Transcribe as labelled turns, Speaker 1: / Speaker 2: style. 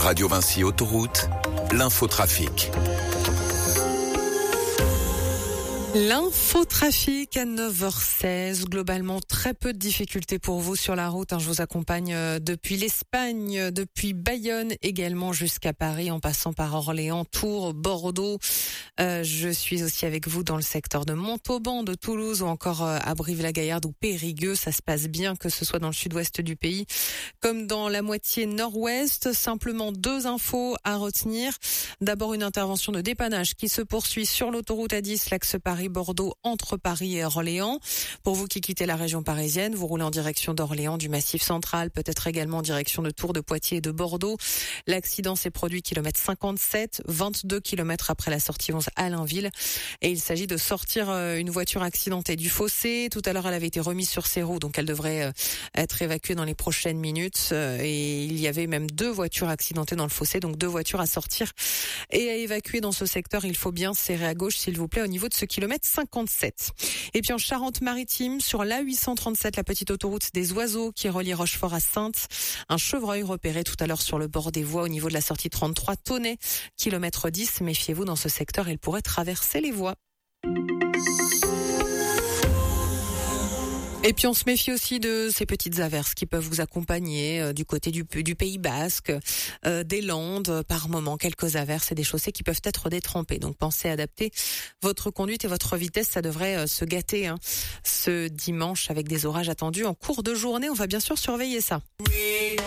Speaker 1: Radio Vinci Autoroute, l'infotrafic.
Speaker 2: L'infotrafic à 9h16. Globalement, très peu de difficultés pour vous sur la route. Je vous accompagne depuis l'Espagne, depuis Bayonne également jusqu'à Paris, en passant par Orléans, Tours, Bordeaux. Je suis aussi avec vous dans le secteur de Montauban, de Toulouse ou encore à Brive-la-Gaillarde ou Périgueux. Ça se passe bien, que ce soit dans le sud-ouest du pays comme dans la moitié nord-ouest. Simplement 2 infos à retenir. D'abord, une intervention de dépannage qui se poursuit sur l'autoroute A10, l'axe Paris-Bordeaux, entre Paris et Orléans. Pour vous qui quittez la région parisienne, vous roulez en direction d'Orléans, du Massif central, peut-être également en direction de Tours, de Poitiers et de Bordeaux. L'accident s'est produit kilomètre 57, 22 km après la sortie 11 à Allainville. Et il s'agit de sortir une voiture accidentée du fossé. Tout à l'heure, elle avait été remise sur ses roues, donc elle devrait être évacuée dans les prochaines minutes. Et il y avait même 2 voitures accidentées dans le fossé, donc 2 voitures à sortir et à évacuer dans ce secteur. Il faut bien serrer à gauche, s'il vous plaît, au niveau de ce kilomètre 57. Et puis en Charente-Maritime, sur l'A837, la petite autoroute des Oiseaux qui relie Rochefort à Saintes, un chevreuil repéré tout à l'heure sur le bord des voies au niveau de la sortie 33 Tonnet, kilomètre 10. Méfiez-vous, dans ce secteur, il pourrait traverser les voies. Et puis on se méfie aussi de ces petites averses qui peuvent vous accompagner du côté du Pays Basque, des Landes, par moment quelques averses et des chaussées qui peuvent être détrempées. Donc pensez à adapter votre conduite et votre vitesse, ça devrait se gâter ce dimanche avec des orages attendus en cours de journée. On va bien sûr surveiller ça.